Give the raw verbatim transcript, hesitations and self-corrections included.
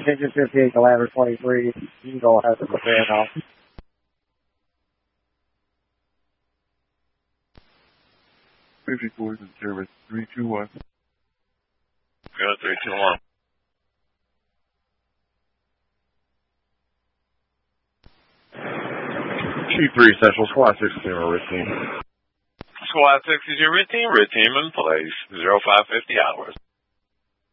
Engine fifty-eight to ladder twenty-three. Eagle has a repair now. fifty-four is in service. three two one. Good, three two one. T three Central, Squad six is your red team. Squad six is your red team. Red team in place. zero five fifty hours.